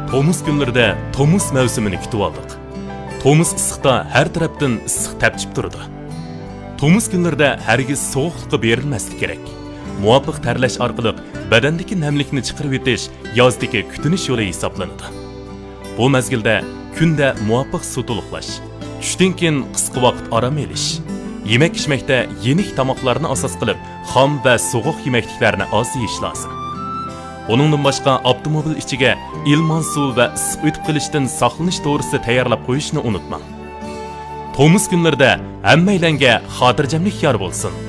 Tomuz günlərdə tomuz mövsümünü kutib oldik. Tomuz issiqda har tarafdan issiq tepchib turdi. Tomuz günlərdə hargiz sovuqlikqa berilmaslik kerak. Muvafiq terlash orqali badandagi namlikni chiqarib etish yozdagi kutinish yo'li hisoblanadi. Bu mezgilda kunda muvafiq suv to'liqlash, tushdan keyin qisqa vaqt orom olish, yemak-ichmakda yenik tomoqlarni asos qilib, xom va sovuq yemakliklarni oz yeyish lozim. Onundan boshqa avtomobil ichiga ilmon suv va issiq o'tib qilishdan saqlanish to'g'risida tayyorlab qo'yishni unutmang. Tomuz kunlarda hammaylanga xotirjamlik yor bo'lsin.